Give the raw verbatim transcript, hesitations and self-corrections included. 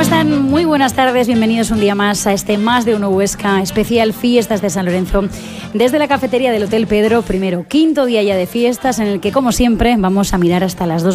¿Cómo están? Muy buenas tardes, bienvenidos un día más a este Más de Uno Huesca, especial Fiestas de San Lorenzo, desde la cafetería del Hotel Pedro, primero, quinto día ya de fiestas, en el que, como siempre, vamos a mirar hasta las dos